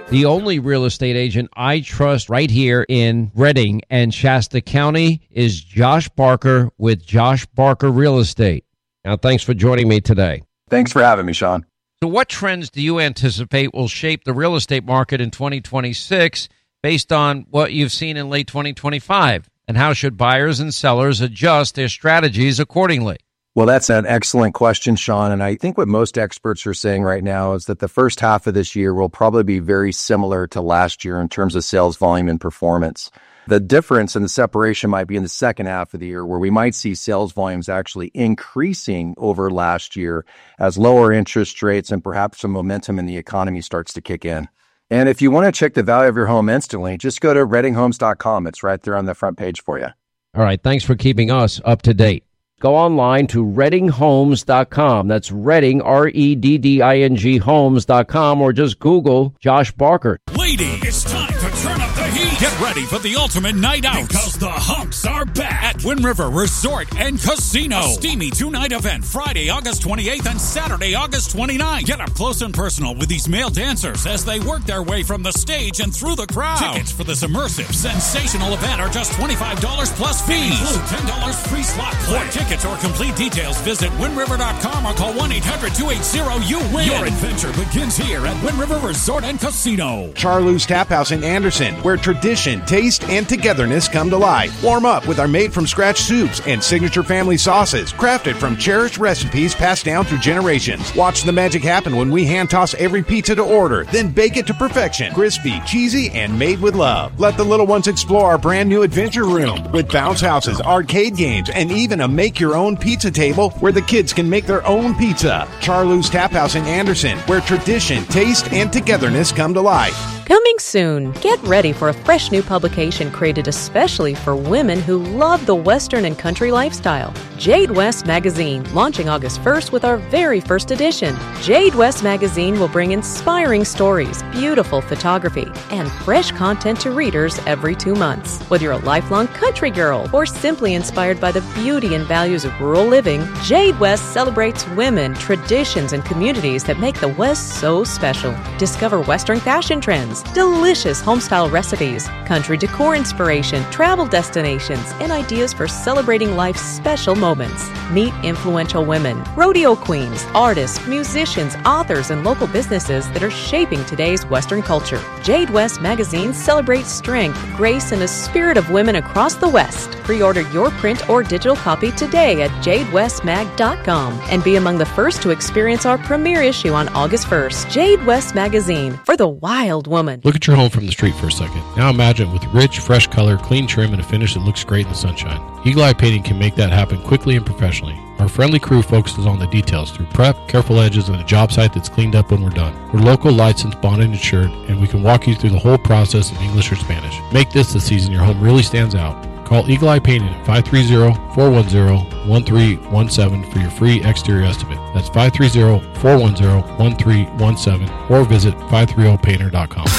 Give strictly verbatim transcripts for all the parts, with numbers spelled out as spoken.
The only real estate agent I trust right here in Redding and Shasta County is Josh Barker with Josh Barker Real Estate. Now, thanks for joining me today. Thanks for having me, Sean. So what trends do you anticipate will shape the real estate market in twenty twenty-six based on what you've seen in late twenty twenty-five? And how should buyers and sellers adjust their strategies accordingly? Well, that's an excellent question, Sean. And I think what most experts are saying right now is that the first half of this year will probably be very similar to last year in terms of sales volume and performance. The difference and the separation might be in the second half of the year, where we might see sales volumes actually increasing over last year as lower interest rates and perhaps some momentum in the economy starts to kick in. And if you want to check the value of your home instantly, just go to redding homes dot com. It's right there on the front page for you. All right. Thanks for keeping us up to date. Go online to redding homes dot com. That's Redding, R E D D I N G homes dot com, or just Google Josh Barker. Ladies, it's time to turn up the heat. Get ready for the ultimate night out, because the humps are back at Wind River Resort and Casino. A steamy two-night event, Friday, August twenty-eighth and Saturday, August twenty-ninth. Get up close and personal with these male dancers as they work their way from the stage and through the crowd. Tickets for this immersive, sensational event are just twenty-five dollars plus fees. Include ten dollars free slot play. For tickets or complete details, visit wind river dot com or call one eight hundred two eight zero you win. Your adventure begins here at Wind River Resort and Casino. Charlou's Tap House in Anderson, where tradition, taste, and togetherness come to life. Warm up with our made-from-scratch soups and signature family sauces, crafted from cherished recipes passed down through generations. Watch the magic happen when we hand-toss every pizza to order, then bake it to perfection. Crispy, cheesy, and made with love. Let the little ones explore our brand-new adventure room with bounce houses, arcade games, and even a make-your-own pizza table where the kids can make their own pizza. Charlou's Tap House in Anderson, where tradition, taste, and togetherness come to life. Coming soon. Get ready for a fresh new publication created especially for women who love the Western and country lifestyle. Jade West Magazine, launching August first with our very first edition. Jade West Magazine will bring inspiring stories, beautiful photography, and fresh content to readers every two months. Whether you're a lifelong country girl or simply inspired by the beauty and values of rural living, Jade West celebrates women, traditions, and communities that make the West so special. Discover Western fashion trends, delicious homestyle recipes, country decor inspiration, travel destinations, and ideas for celebrating life's special moments. Meet influential women, rodeo queens, artists, musicians, authors, and local businesses that are shaping today's Western culture. Jade West Magazine celebrates strength, grace, and the spirit of women across the West. Pre-order your print or digital copy today at jade west mag dot com and be among the first to experience our premiere issue on August first. Jade West Magazine, for the wild woman. Look at your home from the street for a second. Now imagine it with rich, fresh color, clean trim, and a finish that looks great in the sunshine. Eagle Eye Painting can make that happen quickly and professionally. Our friendly crew focuses on the details through prep, careful edges, and a job site that's cleaned up when we're done. We're local, licensed, bonded, and insured, and we can walk you through the whole process in English or Spanish. Make this the season your home really stands out. Call Eagle Eye Painting at five three zero, four one zero, one three one seven for your free exterior estimate. That's five three zero, four one zero, one three one seven or visit five three zero painter dot com.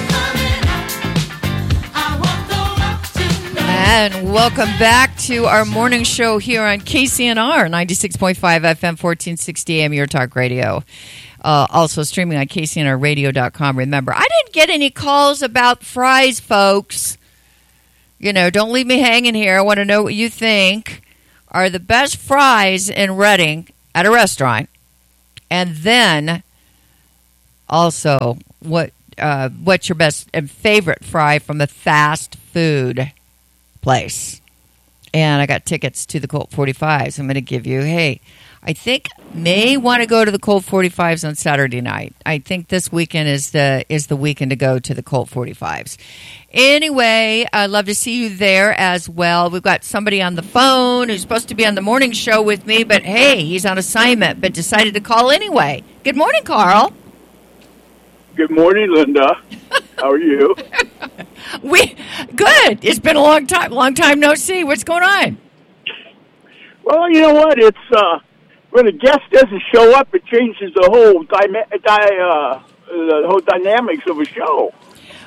And welcome back to our morning show here on K C N R ninety-six point five F M, fourteen sixty A M, Your Talk Radio. Uh, also streaming on K C N R radio dot com. Remember, I didn't get any calls about fries, folks. You know, don't leave me hanging here. I want to know what you think are the best fries in Redding at a restaurant. And then also, what uh, what's your best and favorite fry from a fast food place? And I got tickets to the Colt forty-fives. I'm going to give you, hey, I think may want to go to the Colt forty-fives on Saturday night. I think this weekend is the is the weekend to go to the Colt forty-fives. Anyway, I'd love to see you there as well. We've got somebody on the phone who's supposed to be on the morning show with me, but hey, he's on assignment, but decided to call anyway. Good morning, Carl. Good morning, Linda. How are you? we good. It's been a long time, long time no see. What's going on? Well, you know what? It's uh, when a guest doesn't show up, it changes the whole dy- dy- uh, the whole dynamics of a show.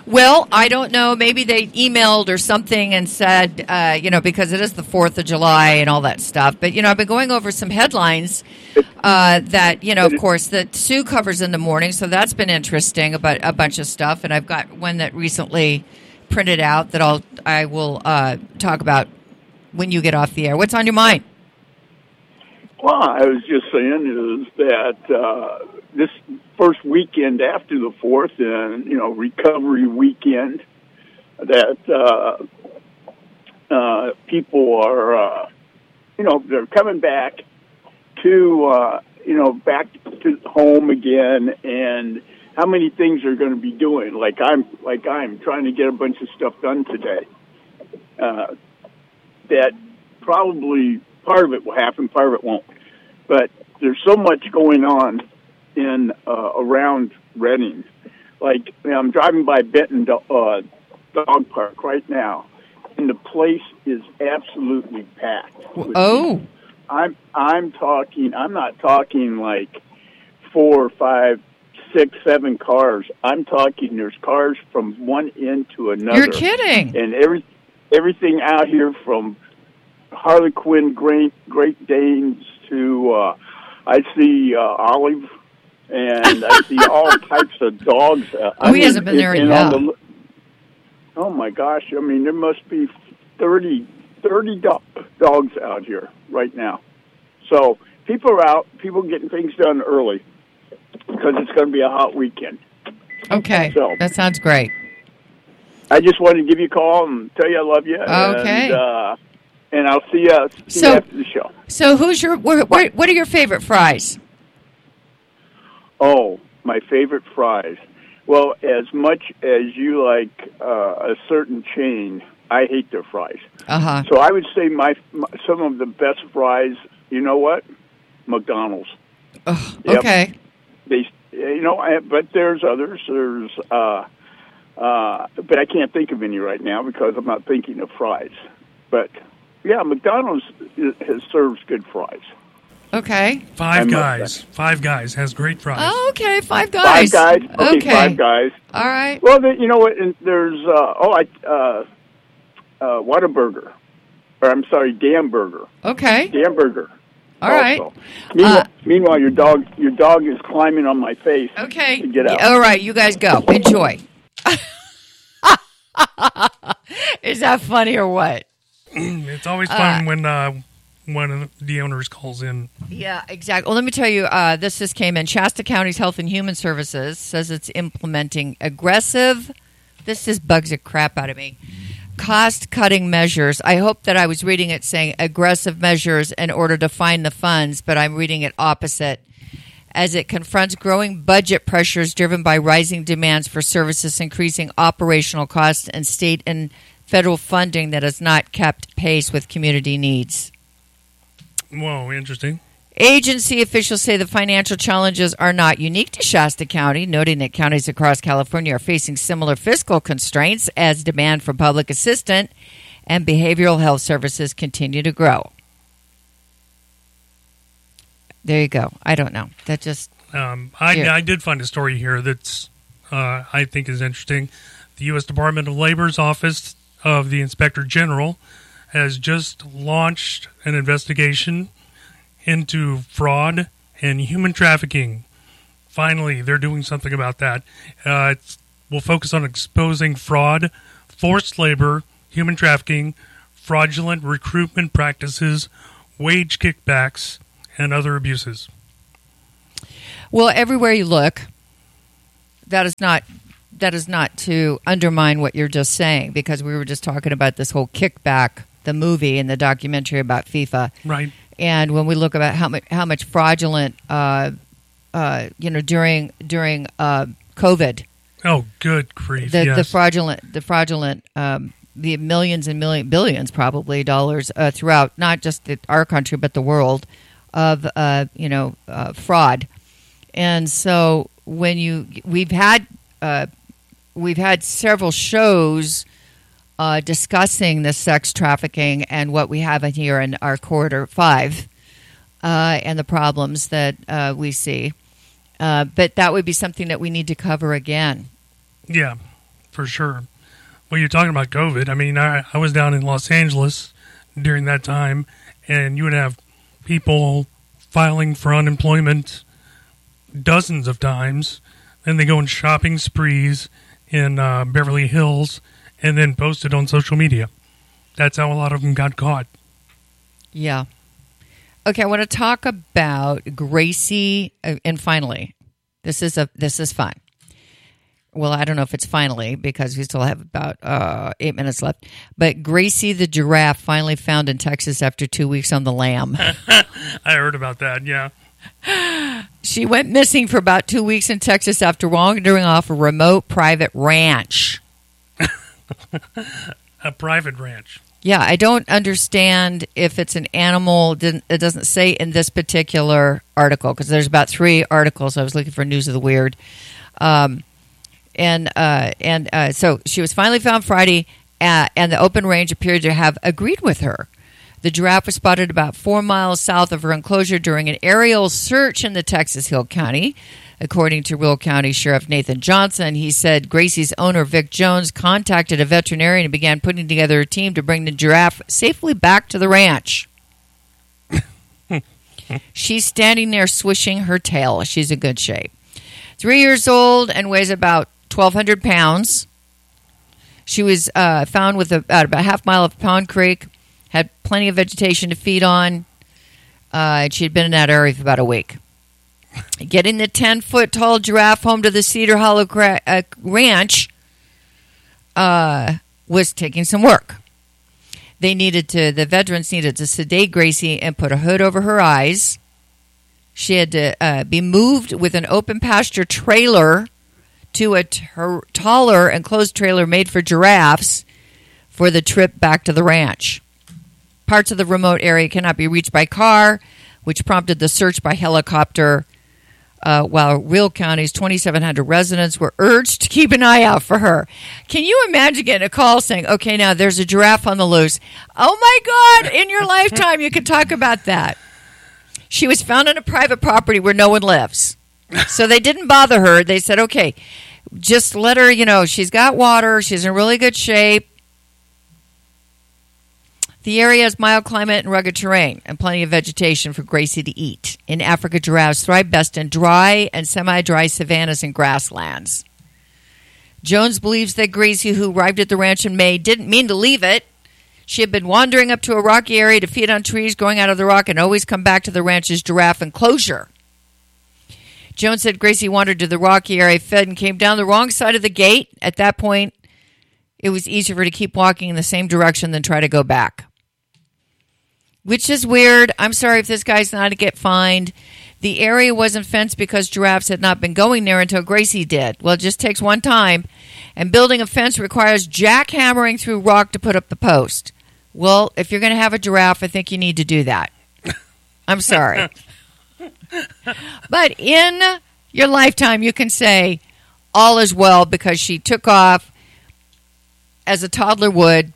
Well, I don't know. Maybe they emailed or something and said, uh, you know, because it is the fourth of July and all that stuff. But, you know, I've been going over some headlines uh, that, you know, of course, that Sue covers in the morning. So that's been interesting about a bunch of stuff. And I've got one that recently printed out that I'll, I will uh, talk about when you get off the air. What's on your mind? Well, I was just saying is that uh, this first weekend after the fourth, and you know, recovery weekend, that uh, uh, people are, uh, you know, they're coming back to, uh, you know, back to home again, and how many things they're going to be doing. Like I'm, like I'm trying to get a bunch of stuff done today. Uh, that probably. Part of it will happen, part of it won't. But there's so much going on in uh, around Redding. Like, you know, I'm driving by Benton uh, Dog Park right now, and the place is absolutely packed. Oh, people. I'm I'm talking. I'm not talking like four, five, six, seven cars. I'm talking. There's cars from one end to another. You're kidding. And every everything out here from Harlequin Great Great Danes to uh, I see uh, Olive, and I see all types of dogs. Uh, oh, he hasn't been there yet. The, oh my gosh! I mean, there must be thirty, thirty do- dogs out here right now. So people are out. People are getting things done early because it's going to be a hot weekend. Okay, so that sounds great. I just wanted to give you a call and tell you I love you. Okay. And, uh, And I'll see you, see so, you after the show. So, who's your? Where, where, what are your favorite fries? Oh, my favorite fries. Well, as much as you like uh, a certain chain, I hate their fries. Uh huh. So I would say my, my some of the best fries. You know what? McDonald's. Oh, yep. Okay. They, you know, I, but there's others. There's, uh, uh, but I can't think of any right now because I'm not thinking of fries. But yeah, McDonald's has serves good fries. Okay. Five Guys. Five Guys has great fries. Oh, okay. Five Guys. Five Guys. Okay, okay. Five Guys. All right. Well, the, you know what? And there's uh, oh, I uh, uh, Whataburger, or I'm sorry, Damburger. Okay. Damburger. All right. Meanwhile, Uh, meanwhile, your dog, your dog is climbing on my face. Okay. To get out. All right, you guys go. Enjoy. Is that funny or what? It's always fun uh, when uh, one of the owners calls in. Yeah, exactly. Well, let me tell you, uh, this just came in. Shasta County's Health and Human Services says it's implementing aggressive, this just bugs the crap out of me, cost-cutting measures. I hope that I was reading it saying aggressive measures in order to find the funds, but I'm reading it opposite. As it confronts growing budget pressures driven by rising demands for services, increasing operational costs, and state and federal funding that has not kept pace with community needs. Whoa, interesting. Agency officials say the financial challenges are not unique to Shasta County, noting that counties across California are facing similar fiscal constraints as demand for public assistance and behavioral health services continue to grow. There you go. I don't know. That just... Um, I, yeah. I did find a story here that's uh, I think is interesting. The U S Department of Labor's Office of the Inspector General has just launched an investigation into fraud and human trafficking. Finally, they're doing something about that. Uh, it's, we'll focus on exposing fraud, forced labor, human trafficking, fraudulent recruitment practices, wage kickbacks, and other abuses. Well, everywhere you look, that is not that is not to undermine what you're just saying, because we were just talking about this whole kickback, the movie and the documentary about FIFA. Right. And when we look about how much how much fraudulent, uh, uh, you know, during during uh, COVID. Oh, good grief! The, yes. the fraudulent, the fraudulent, um, the millions and million billions probably dollars uh, throughout not just the, our country but the world of uh, you know uh, fraud. And so when you we've had uh, we've had several shows uh, discussing the sex trafficking and what we have in here in our quarter five uh, and the problems that uh, we see. Uh, but that would be something that we need to cover again. Yeah, for sure. Well, you're talking about COVID. I mean, I, I was down in Los Angeles during that time, and you would have people filing for unemployment dozens of times. Then they go on shopping sprees in uh, Beverly Hills and then post it on social media. That's how a lot of them got caught. Yeah. Okay, I want to talk about Gracie, uh, and finally, this is a this is fun. Well, I don't know if it's finally because we still have about uh, eight minutes left. But Gracie the giraffe finally found in Texas after two weeks on the lam. I heard about that, yeah. She went missing for about two weeks in Texas after wandering off a remote private ranch. A private ranch. Yeah, I don't understand if it's an animal. It doesn't say in this particular article because there's about three articles. I was looking for News of the Weird. Um, and uh, and uh, so she was finally found Friday, uh, and the open range appeared to have agreed with her. The giraffe was spotted about four miles south of her enclosure during an aerial search in the Texas Hill County. According to Will County Sheriff Nathan Johnson, he said Gracie's owner, Vic Jones, contacted a veterinarian and began putting together a team to bring the giraffe safely back to the ranch. She's standing there swishing her tail. She's in good shape. Three years old and weighs about twelve hundred pounds. She was uh, found with about, about a half mile of Pond Creek, had plenty of vegetation to feed on. Uh, she had been in that area for about a week. Getting the ten-foot-tall giraffe home to the Cedar Hollow cra- uh, Ranch uh, was taking some work. They needed to, the veterans needed to sedate Gracie and put a hood over her eyes. She had to uh, be moved with an open pasture trailer to a t- taller enclosed trailer made for giraffes for the trip back to the ranch. Parts of the remote area cannot be reached by car, which prompted the search by helicopter, uh, while Will County's twenty-seven hundred residents were urged to keep an eye out for her. Can you imagine getting a call saying, okay, now there's a giraffe on the loose? Oh, my God, in your lifetime you could talk about that. She was found on a private property where no one lives. So they didn't bother her. They said, okay, just let her, you know, she's got water. She's in really good shape. The area has mild climate and rugged terrain and plenty of vegetation for Gracie to eat. In Africa, giraffes thrive best in dry and semi-dry savannas and grasslands. Jones believes that Gracie, who arrived at the ranch in May, didn't mean to leave it. She had been wandering up to a rocky area to feed on trees growing out of the rock and always come back to the ranch's giraffe enclosure. Jones said Gracie wandered to the rocky area, fed, and came down the wrong side of the gate. At that point, it was easier for her to keep walking in the same direction than try to go back. Which is weird. I'm sorry if this guy's not to get fined. The area wasn't fenced because giraffes had not been going there until Gracie did. Well, it just takes one time. And building a fence requires jackhammering through rock to put up the post. Well, if you're going to have a giraffe, I think you need to do that. I'm sorry. But in your lifetime, you can say all is well because she took off as a toddler would.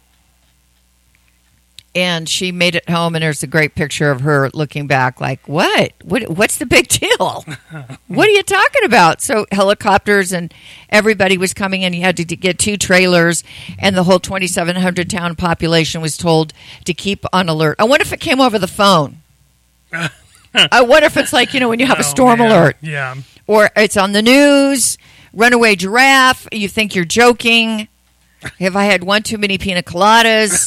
And she made it home, and there's a great picture of her looking back like, what? what? What's the big deal? What are you talking about? So helicopters and everybody was coming in. You had to get two trailers, and the whole twenty-seven hundred town population was told to keep on alert. I wonder if it came over the phone. I wonder if it's like, you know, when you have a storm oh, alert. Yeah. Or it's on the news, runaway giraffe, you think you're joking. Have I had one too many pina coladas?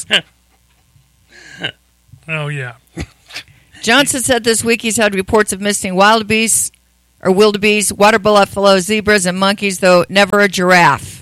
Oh, yeah. Johnson said this week he's had reports of missing wildebeest or wildebeest, water buffalo, zebras, and monkeys, though never a giraffe.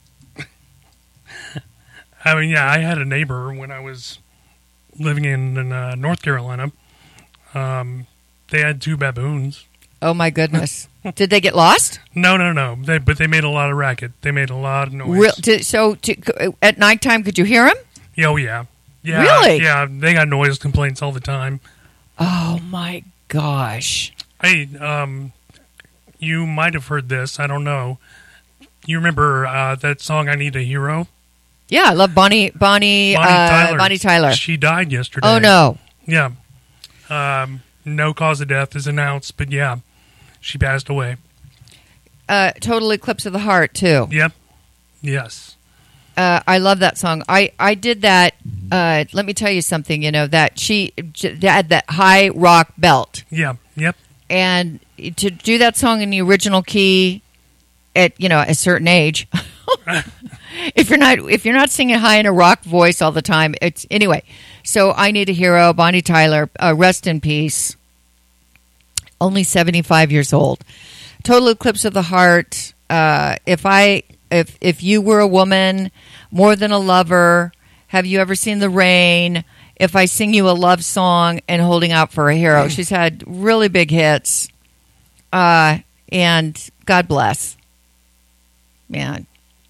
I mean, yeah, I had a neighbor when I was living in, in uh, North Carolina. Um, they had two baboons. Oh, my goodness. Did they get lost? No, no, no. They, but they made a lot of racket. They made a lot of noise. Real, did, so to, at nighttime, could you hear them? Oh, yeah. Yeah, really? Yeah, they got noise complaints all the time. Oh, my gosh. Hey, um, you might have heard this. I don't know. You remember uh, that song, I Need a Hero? Yeah, I love Bonnie Bonnie, Bonnie, uh, Tyler. Bonnie Tyler. She died yesterday. Oh, no. Yeah. Um, no cause of death is announced, but yeah, she passed away. Uh, total eclipse of the heart, too. Yep. Yes. Uh, I love that song. I, I did that. Uh, let me tell you something, you know, that she j- had that high rock belt. Yeah. Yep. And to do that song in the original key at, you know, a certain age, if you're not if you're not singing high in a rock voice all the time, it's anyway. So I Need a Hero, Bonnie Tyler, uh, rest in peace. Only seventy-five years old. Total Eclipse of the Heart. Uh, if I if if you were a woman, More Than a Lover, Have You Ever Seen the Rain? If I Sing You a Love Song, and Holding Out for a Hero. She's had really big hits. Uh, and God bless. Man.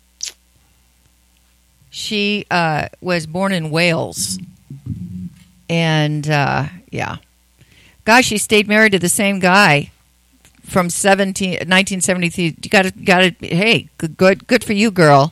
She uh, was born in Wales. And, uh, yeah. Gosh, she stayed married to the same guy from nineteen seventy-three. You got to, got to. Hey, good, good, good for you, girl.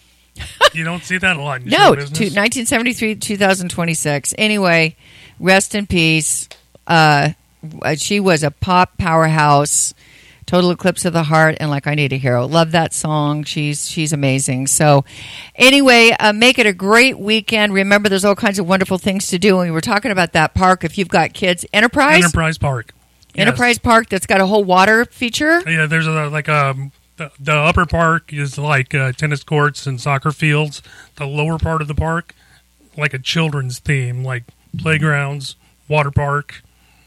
You don't see that a lot in no, show business. to nineteen seventy-three to two thousand twenty-six. Anyway, rest in peace. Uh, she was a pop powerhouse. Total Eclipse of the Heart, and Like I Need a Hero. Love that song. She's she's amazing. So anyway, uh, make it a great weekend. Remember, there's all kinds of wonderful things to do. And we were talking about that park. If you've got kids, Enterprise? Enterprise Park. Yes. Enterprise Park that's got a whole water feature? Yeah, there's a, like a, the, the upper park is like uh, tennis courts and soccer fields. The lower part of the park, like a children's theme, like playgrounds, water park.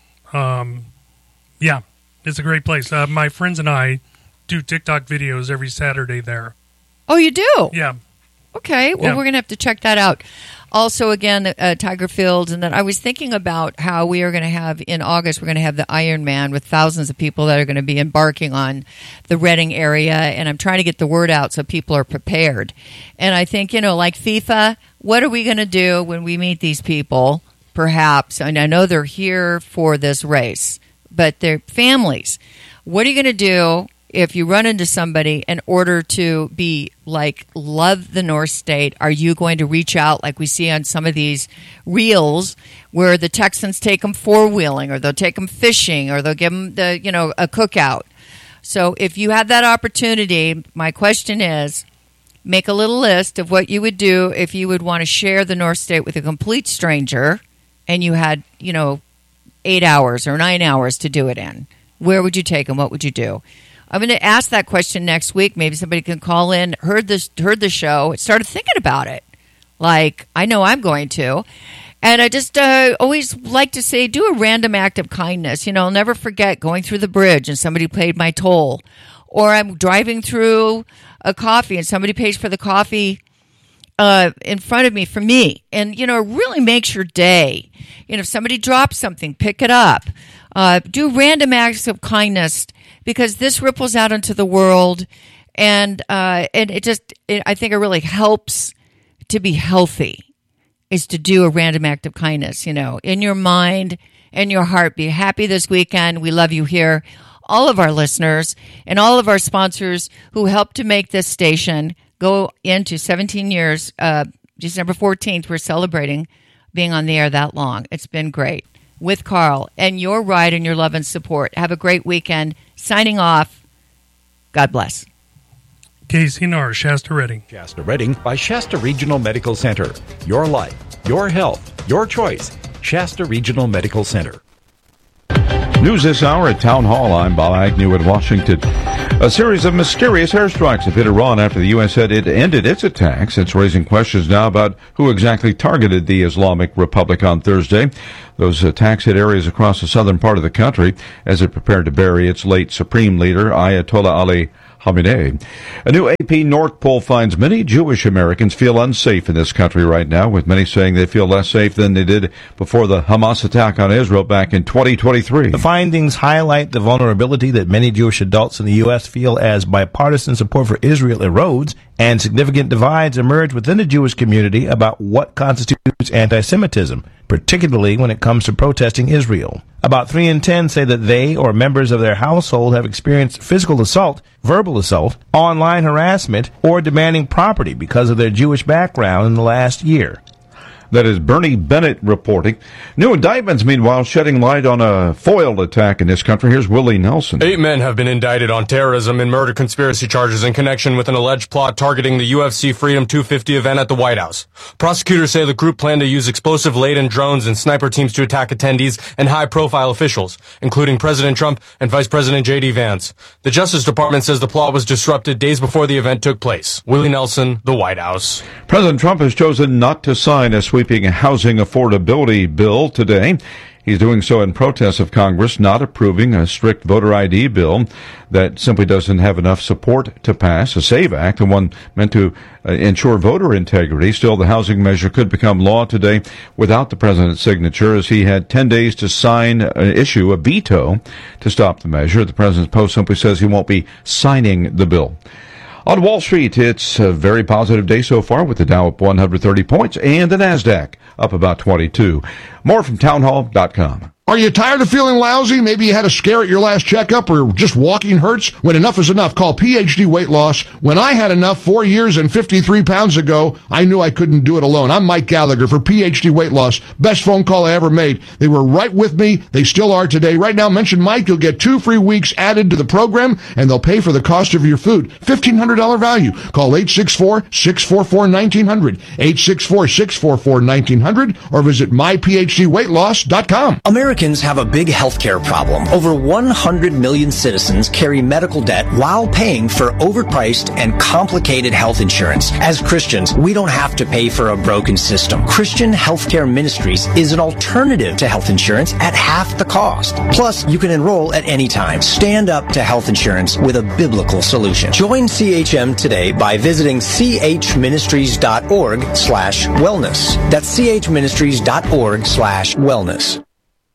Um, yeah. It's a great place. Uh, my friends and I do TikTok videos every Saturday there. Oh, you do? Yeah. Okay. Well, yeah. we're going to have to check that out. Also, again, uh, Tiger Fields. And then I was thinking about how we are going to have, in August, we're going to have the Ironman with thousands of people that are going to be embarking on the Reading area. And I'm trying to get the word out so people are prepared. And I think, you know, like FIFA, what are we going to do when we meet these people, perhaps? And I know they're here for this race, but they're families. What are you going to do if you run into somebody in order to be like, love the North State? Are you going to reach out like we see on some of these reels where the Texans take them four-wheeling, or they'll take them fishing, or they'll give them the, you know, a cookout? So if you have that opportunity, my question is, make a little list of what you would do if you would want to share the North State with a complete stranger and you had, you know, eight hours or nine hours to do it in. Where would you take them? What would you do? I'm going to ask that question next week. Maybe somebody can call in, heard this, heard the show, started thinking about it. Like, I know I'm going to. And I just uh, always like to say, do a random act of kindness. You know, I'll never forget going through the bridge and somebody paid my toll. Or I'm driving through a coffee and somebody pays for the coffee Uh, in front of me for me. And, you know, it really makes your day. You know, if somebody drops something, pick it up. Uh, do random acts of kindness, because this ripples out into the world. And uh, and it just, it, I think it really helps to be healthy, is to do a random act of kindness, you know, in your mind and your heart. Be happy this weekend. We love you here. All of our listeners and all of our sponsors who helped to make this station go into seventeen years. Uh, December fourteenth, we're celebrating being on the air that long. It's been great. With Carl and your ride and your love and support. Have a great weekend. Signing off. God bless. K C N R, Shasta Reading. Shasta Reading by Shasta Regional Medical Center. Your life, your health, your choice. Shasta Regional Medical Center. News this hour at Town Hall. I'm Bob Agnew in Washington. A series of mysterious airstrikes have hit Iran after the U S said it ended its attacks. It's raising questions now about who exactly targeted the Islamic Republic on Thursday. Those attacks hit areas across the southern part of the country as it prepared to bury its late supreme leader, Ayatollah Ali Khamenei. A new A P North poll finds many Jewish Americans feel unsafe in this country right now, with many saying they feel less safe than they did before the Hamas attack on Israel back in twenty twenty-three. The findings highlight the vulnerability that many Jewish adults in the U S feel as bipartisan support for Israel erodes and significant divides emerge within the Jewish community about what constitutes anti-Semitism, particularly when it comes to protesting Israel. About three in ten say that they or members of their household have experienced physical assault, verbal assault, online harassment, or demanding property because of their Jewish background in the last year. That is Bernie Bennett reporting. New indictments, meanwhile, shedding light on a foiled attack in this country. Here's Willie Nelson. Eight men have been indicted on terrorism and murder conspiracy charges in connection with an alleged plot targeting the U F C Freedom two fifty event at the White House. Prosecutors say the group planned to use explosive-laden drones and sniper teams to attack attendees and high-profile officials, including President Trump and Vice President J D Vance. The Justice Department says the plot was disrupted days before the event took place. Willie Nelson, the White House. President Trump has chosen not to sign a sweeping housing affordability bill today. He's doing so in protest of Congress not approving a strict voter I D bill that simply doesn't have enough support to pass. A SAVE Act, the one meant to uh, ensure voter integrity. Still, the housing measure could become law today without the president's signature, as he had ten days to sign an issue, a veto, to stop the measure. The president's post simply says he won't be signing the bill. On Wall Street, it's a very positive day so far, with the Dow up one hundred thirty points and the NASDAQ up about twenty-two. More from townhall dot com. Are you tired of feeling lousy? Maybe you had a scare at your last checkup, or just walking hurts? When enough is enough, call P H D Weight Loss. When I had enough four years and fifty-three pounds ago, I knew I couldn't do it alone. I'm Mike Gallagher for P H D Weight Loss. Best phone call I ever made. They were right with me. They still are today. Right now, mention Mike. You'll get two free weeks added to the program, and they'll pay for the cost of your food. fifteen hundred dollars value. Call eight six four, six four four, one nine zero zero, eight six four, six four four, one nine zero zero, or visit my p h d weight loss dot com. Americans have a big healthcare problem. Over one hundred million citizens carry medical debt while paying for overpriced and complicated health insurance. As Christians, we don't have to pay for a broken system. Christian Healthcare Ministries is an alternative to health insurance at half the cost. Plus, you can enroll at any time. Stand up to health insurance with a biblical solution. Join C H M today by visiting c h ministries dot org slash wellness. That's c h ministries dot org slash wellness.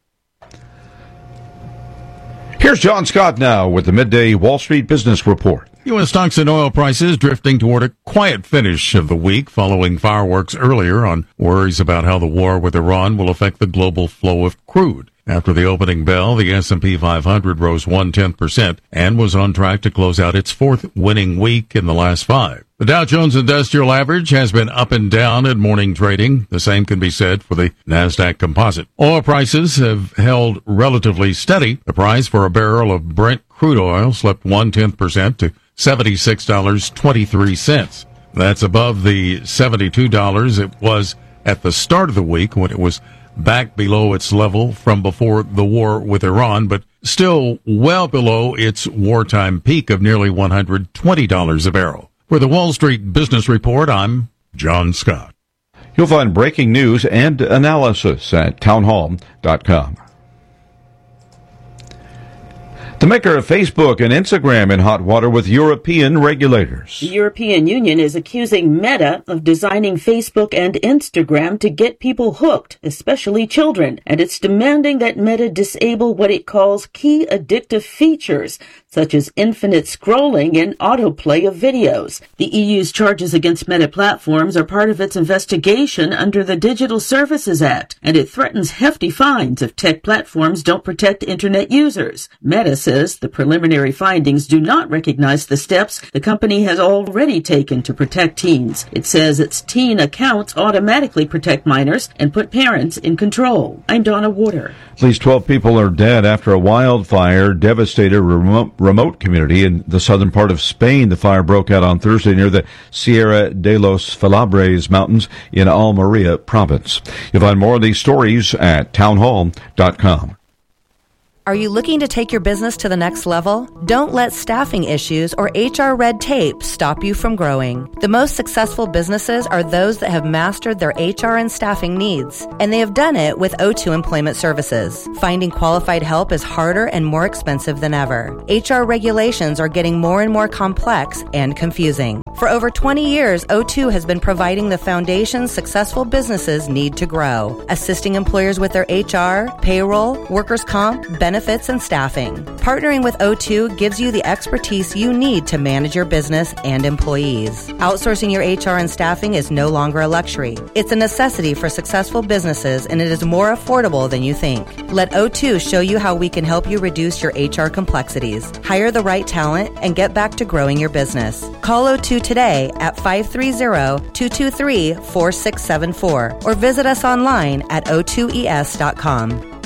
Here's John Scott now with the Midday Wall Street Business Report. U S stocks and oil prices drifting toward a quiet finish of the week following fireworks earlier on worries about how the war with Iran will affect the global flow of crude. After the opening bell, the S and P five hundred rose one-tenth percent and was on track to close out its fourth winning week in the last five. The Dow Jones Industrial Average has been up and down at morning trading. The same can be said for the NASDAQ Composite. Oil prices have held relatively steady. The price for a barrel of Brent crude oil slipped one-tenth percent to seventy-six dollars and twenty-three cents. That's above the seventy-two dollars it was at the start of the week, when it was back below its level from before the war with Iran, but still well below its wartime peak of nearly one hundred twenty dollars a barrel. For the Wall Street Business Report, I'm John Scott. You'll find breaking news and analysis at townhall dot com. The maker of Facebook and Instagram in hot water with European regulators. The European Union is accusing Meta of designing Facebook and Instagram to get people hooked, especially children, and it's demanding that Meta disable what it calls key addictive features, such as infinite scrolling and autoplay of videos. The E U's charges against Meta platforms are part of its investigation under the Digital Services Act, and it threatens hefty fines if tech platforms don't protect Internet users. Meta says the preliminary findings do not recognize the steps the company has already taken to protect teens. It says its teen accounts automatically protect minors and put parents in control. I'm Donna Water. At least twelve people are dead after a wildfire devastated a remote, remote community in the southern part of Spain. The fire broke out on Thursday near the Sierra de los Filabres Mountains in Almeria province. You'll find more of these stories at townhall dot com. Are you looking to take your business to the next level? Don't let staffing issues or H R red tape stop you from growing. The most successful businesses are those that have mastered their H R and staffing needs, and they have done it with O two Employment Services. Finding qualified help is harder and more expensive than ever. H R regulations are getting more and more complex and confusing. For over twenty years, O two has been providing the foundation successful businesses need to grow, assisting employers with their H R, payroll, workers' comp, benefits, Benefits and staffing. Partnering with O two gives you the expertise you need to manage your business and employees. Outsourcing your H R and staffing is no longer a luxury. It's a necessity for successful businesses, and it is more affordable than you think. Let O two show you how we can help you reduce your H R complexities, hire the right talent, and get back to growing your business. Call O two today today at five three zero, two two three, four six seven four or visit us online at o two e s dot com.